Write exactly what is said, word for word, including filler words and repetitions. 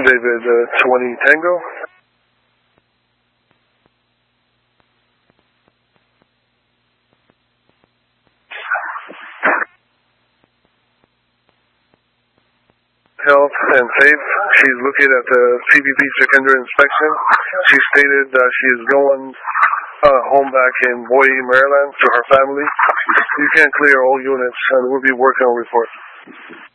David uh, twenty Tango. Health and safe. She's looking at the C B P secondary inspection. She stated that she is going uh, home back in Bowie, Maryland to her family. You can clear all units and we'll be working on report.